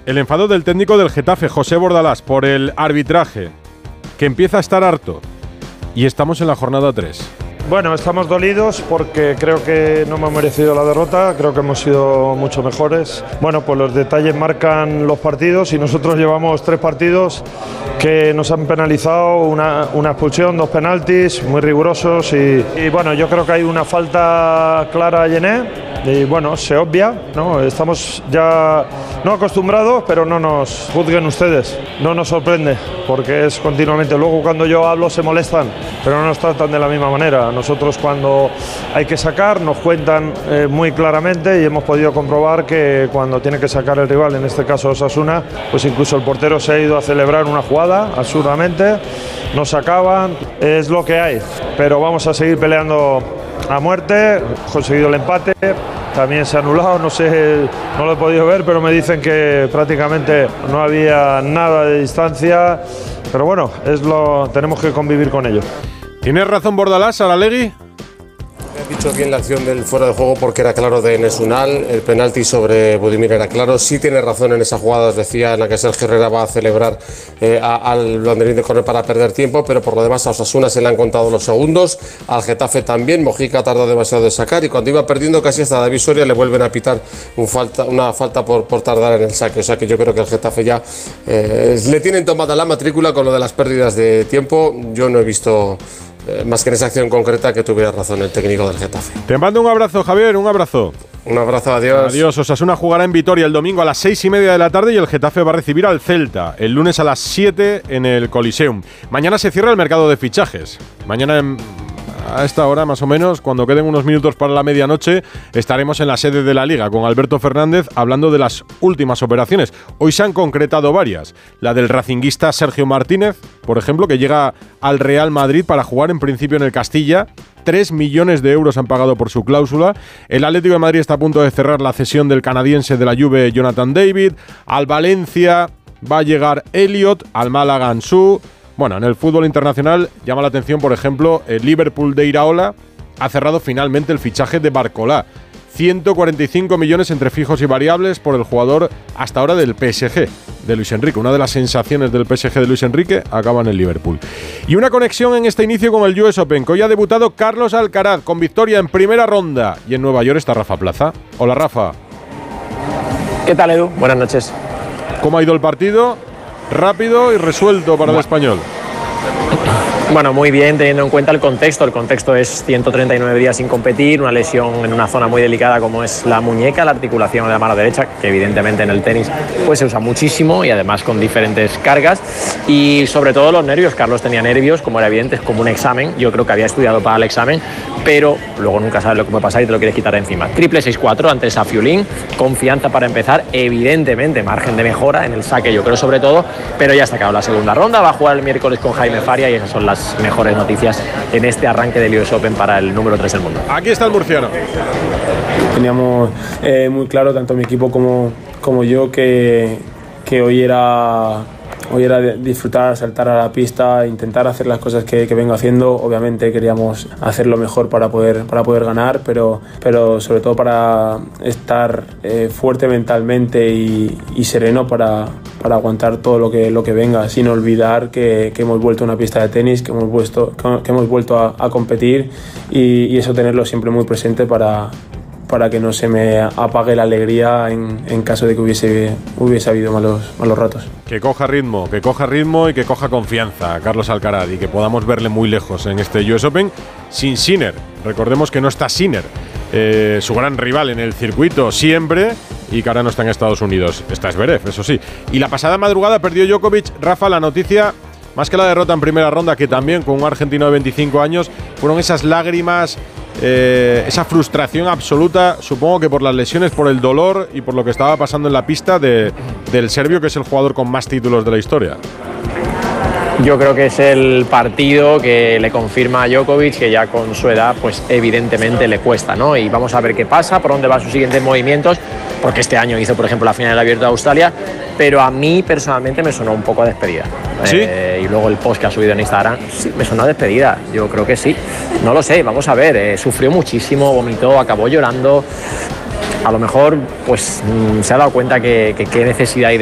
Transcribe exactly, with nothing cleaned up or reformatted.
el enfado del técnico del Getafe, José Bordalás, por el arbitraje, que empieza a estar harto. Y estamos en la jornada tres. Bueno, estamos dolidos porque creo que no hemos merecido la derrota, creo que hemos sido mucho mejores. Bueno, pues los detalles marcan los partidos y nosotros llevamos tres partidos que nos han penalizado, una, una expulsión, dos penaltis muy rigurosos y, y bueno, yo creo que hay una falta clara a Yené y bueno, se obvia, ¿no? Estamos ya no acostumbrados, pero no nos juzguen ustedes, no nos sorprende porque es continuamente, luego cuando yo hablo se molestan, pero no nos tratan de la misma manera. Nosotros cuando hay que sacar nos cuentan eh, muy claramente y hemos podido comprobar que cuando tiene que sacar el rival, en este caso Osasuna, pues incluso el portero se ha ido a celebrar una jugada absurdamente, no sacaban, es lo que hay, pero vamos a seguir peleando a muerte, conseguido el empate, también se ha anulado, no sé, no lo he podido ver, pero me dicen que prácticamente no había nada de distancia, pero bueno, es lo, tenemos que convivir con ello. ¿Tienes razón Bordalás, Saralegui? He dicho bien la acción del fuera de juego porque era claro de Enes Unal, el penalti sobre Budimir era claro, sí tiene razón en esa jugada, os decía, en la que Sergio Herrera va a celebrar eh, a, al banderín de córner para perder tiempo, pero por lo demás a Osasuna se le han contado los segundos, al Getafe también, Mojica ha tardado demasiado de sacar y cuando iba perdiendo casi hasta David Soria le vuelven a pitar un falta, una falta por, por tardar en el saque, o sea que yo creo que el Getafe ya eh, le tienen tomada la matrícula con lo de las pérdidas de tiempo, yo no he visto... Eh, más que en esa acción concreta que tuviera razón el técnico del Getafe. Te mando un abrazo, Javier, un abrazo. Un abrazo, adiós. Adiós. Osasuna jugará en Vitoria el domingo a las seis y media de la tarde y el Getafe va a recibir al Celta el lunes a las siete en el Coliseum. Mañana se cierra el mercado de fichajes. Mañana en, a esta hora más o menos, cuando queden unos minutos para la medianoche, estaremos en la sede de la Liga con Alberto Fernández hablando de las últimas operaciones. Hoy se han concretado varias. La del racinguista Sergio Martínez, por ejemplo, que llega al Real Madrid para jugar en principio en el Castilla. Tres millones de euros han pagado por su cláusula. El Atlético de Madrid está a punto de cerrar la cesión del canadiense de la Juve, Jonathan David. Al Valencia va a llegar Elliot, al Málaga Ansu. Bueno, en el fútbol internacional llama la atención, por ejemplo, el Liverpool de Iraola ha cerrado finalmente el fichaje de Barcolá. ciento cuarenta y cinco millones entre fijos y variables por el jugador hasta ahora del P S G, de Luis Enrique. Una de las sensaciones del P S G de Luis Enrique acaba en el Liverpool. Y una conexión en este inicio con el U S Open, que hoy ha debutado Carlos Alcaraz con victoria en primera ronda. Y en Nueva York está Rafa Plaza. Hola, Rafa. ¿Qué tal, Edu? Buenas noches. ¿Cómo ha ido el partido? Rápido y resuelto para el español. Bueno, muy bien, teniendo en cuenta el contexto. El contexto es ciento treinta y nueve días sin competir, una lesión en una zona muy delicada como es la muñeca, la articulación de la mano derecha, que evidentemente en el tenis pues se usa muchísimo y además con diferentes cargas. Y sobre todo los nervios. Carlos tenía nervios, como era evidente, es como un examen. Yo creo que había estudiado para el examen, pero luego nunca sabes lo que puede pasar y te lo quieres quitar de encima. Triple seis cuatro ante Safiulín, confianza para empezar, evidentemente margen de mejora en el saque, yo creo sobre todo, pero ya está acabado la segunda ronda, va a jugar el miércoles con Jaime Faria y esas son las mejores noticias en este arranque del U S Open para el número tres del mundo. Aquí está el murciano. Teníamos eh, muy claro, tanto mi equipo como, como yo, que, que hoy era... Hoy era disfrutar, saltar a la pista, intentar hacer las cosas que, que vengo haciendo. Obviamente queríamos hacerlo mejor para poder, para poder ganar, pero, pero sobre todo para estar eh, fuerte mentalmente y, y sereno para, para aguantar todo lo que, lo que venga, sin olvidar que, que hemos vuelto a una pista de tenis, que hemos, vuelto, que hemos vuelto a, a competir y, y eso tenerlo siempre muy presente para... para que no se me apague la alegría en, en caso de que hubiese, hubiese habido malos, malos ratos. Que coja ritmo, que coja ritmo y que coja confianza Carlos Alcaraz y que podamos verle muy lejos en este U S Open sin Sinner. Recordemos que no está Sinner, eh, su gran rival en el circuito siempre, y que ahora no está en Estados Unidos. Está Zverev, eso sí. Y la pasada madrugada perdió Djokovic. Rafa, la noticia, más que la derrota en primera ronda, que también con un argentino de veinticinco años, fueron esas lágrimas, eh, esa frustración absoluta, supongo que por las lesiones, por el dolor y por lo que estaba pasando en la pista de, del serbio, que es el jugador con más títulos de la historia. Yo creo que es el partido que le confirma a Djokovic que ya con su edad pues evidentemente le cuesta, ¿no? Y vamos a ver qué pasa, por dónde van sus siguientes movimientos, porque este año hizo, por ejemplo, la final del Abierto de Australia, pero a mí personalmente me sonó un poco a despedida. ¿Sí? Eh, y luego el post que ha subido en Instagram, sí, me sonó a despedida, yo creo que sí. No lo sé, vamos a ver, eh, sufrió muchísimo, vomitó, acabó llorando. A lo mejor pues se ha dado cuenta que qué necesidad hay de